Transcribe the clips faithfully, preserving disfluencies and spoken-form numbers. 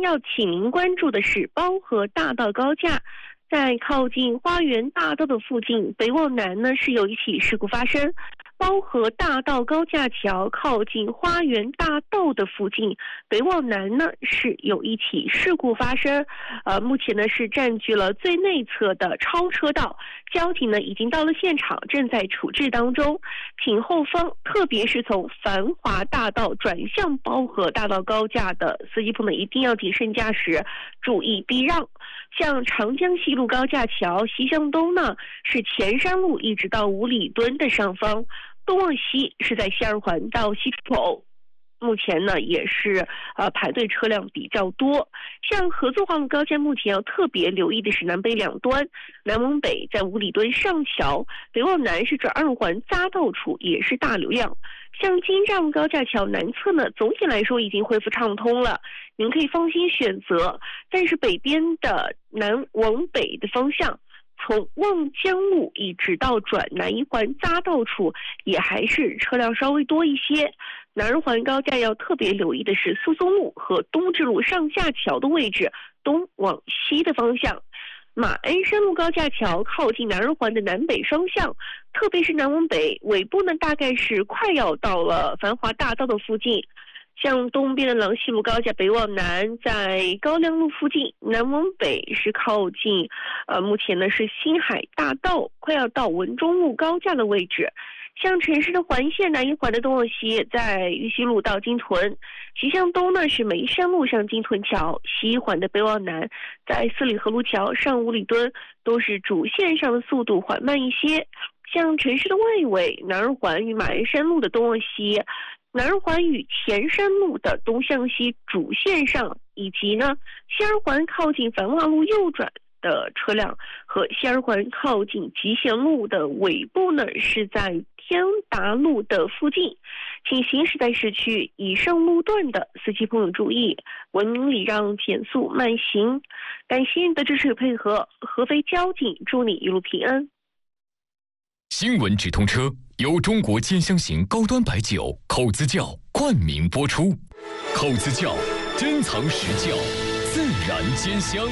要请您关注的是包河大道高架。在靠近花园大道的附近，北往南呢是有一起事故发生。包河大道高架桥靠近花园大道的附近，北往南呢是有一起事故发生。呃，目前呢是占据了最内侧的超车道，交警呢已经到了现场，正在处置当中。请后方，特别是从繁华大道转向包河大道高架的司机朋友们一定要谨慎驾驶，注意避让。像长江西路高架桥西向东呢，是前山路一直到五里墩的上方，东往西是在西二环到西出口。目前呢也是呃排队车辆比较多。像合作化路高架，目前要特别留意的是南北两端，南往北在五里墩上桥，北往南是指二环匝道处也是大流量。像京藏高架桥南侧呢，总体来说已经恢复畅通了，您可以放心选择。但是北边的南往北的方向，从望江路一直到转南一环匝道处，也还是车辆稍微多一些。南二环高架要特别留意的是苏松路和东直路上下桥的位置，东往西的方向。马鞍山路高架桥靠近南二环的南北双向，特别是南往北尾部呢，大概是快要到了繁华大道的附近。像东边的郎西路高架北往南，在高粱路附近；南往北是靠近，呃，目前呢是新海大道，快要到文中路高架的位置。像城市的环线南一环的东往西，在玉溪路到金屯；西向东呢是眉山路上金屯桥；西一环的北往南，在四里河路桥上五里墩，都是主线上的速度缓慢一些。像城市的外围，南二环与马鞍山路的东往西，南二环与前山路的东向西主线上，以及呢西二环靠近繁华路右转的车辆和西二环靠近集贤路的尾部呢，是在天达路的附近。请行驶在市区以上路段的司机朋友注意，文明礼让，减速慢行。感谢你的支持与配合，合肥交警祝你一路平安。 新闻直通车由中国兼香型高端白酒口子窖冠名播出，口子窖珍藏实窖，自然兼香。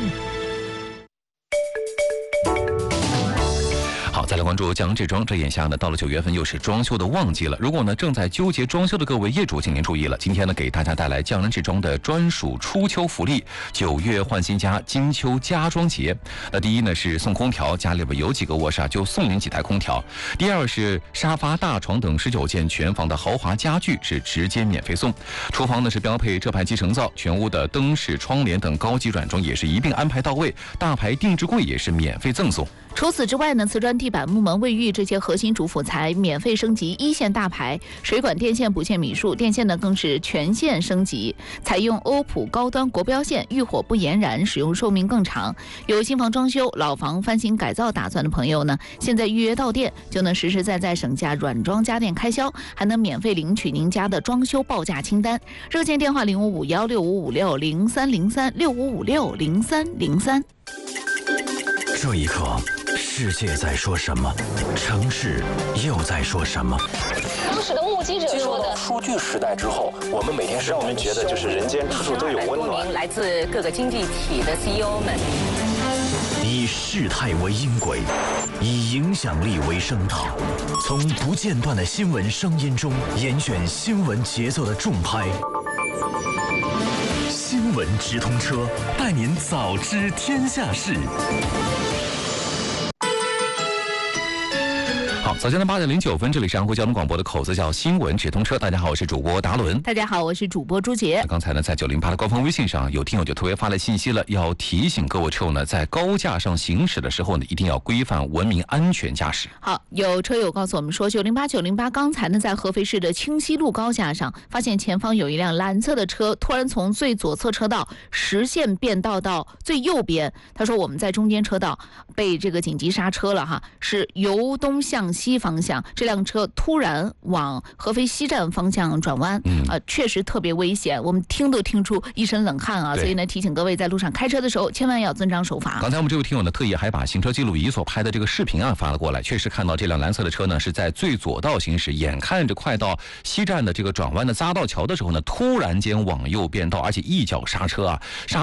好，再来关注江志庄。这眼下呢，到了九月份又是装修的旺季了。如果呢正在纠结装修的各位业主，请您注意了。今天呢，给大家带来江南志庄的专属初秋福利——九月换新家金秋家装节。那第一呢是送空调，家里边有几个卧室就送您几台空调。第二是沙发、大床等十九件全房的豪华家具是直接免费送。厨房呢是标配浙牌集成灶，全屋的灯饰、窗帘等高级软装也是一并安排到位，大牌定制柜也是免费赠送。 除此之外呢，瓷砖、地板、木门、卫浴这些核心主辅材免费升级一线大牌，水管、电线、补线、米数电线呢更是全线升级，采用欧普高端国标线，遇火不延燃，使用寿命更长。有新房装修、老房翻新改造打算的朋友呢，现在预约到店就能实实在在省下软装家电开销，还能免费领取您家的装修报价清单。热线电话零五五幺六五五六零三零三六五五六零三零三。 这一刻，世界在说什么？城市又在说什么？ 当时的目击者说的， 数据时代之后，我们每天让我们觉得就是人间处处都有温暖。 来自各个经济体的 C E O 们， 以事态为音轨，以影响力为声道，从不间断的新闻声音中严选新闻节奏的重拍。新闻直通车，带您早知天下事。 好，早间的八点零九分，这里是安徽交通广播的口子窖新闻直通车。大家好，我是主播达伦。 大家好，我是主播朱杰。 刚才呢，在九零八的官方微信上，有听友就特别发来信息了，要提醒各位车友呢，在高架上行驶的时候呢，一定要规范文明安全驾驶。 好，有车友告诉我们说，九零八九零八刚才呢，在合肥市的清溪路高架上，发现前方有一辆蓝色的车突然从最左侧车道实线变道到最右边。他说我们在中间车道被这个紧急刹车了哈，是由东向西方向，这辆车突然往合肥西站方向转弯，嗯，呃，确实特别危险，我们听都听出一身冷汗啊。所以呢，提醒各位在路上开车的时候，千万要遵章守法。 刚才我们这位听友呢，特意还把行车记录仪所拍的这个视频啊发了过来，确实看到这辆蓝色的车呢是在最左道行驶，眼看着快到西站的这个转弯的匝道桥的时候呢，突然间往右变道，而且一脚刹车啊，刹。